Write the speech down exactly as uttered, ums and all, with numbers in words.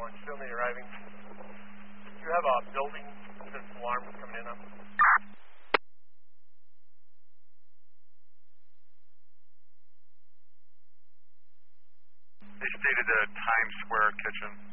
one, show me arriving. Do you have a building that's alarm coming in on? They stated a Times Square kitchen.